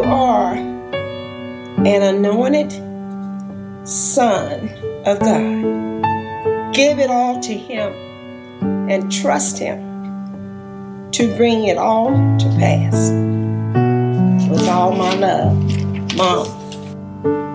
you are an anointed son of God, give it all to Him and trust Him to bring it all to pass. With all my love, Mom.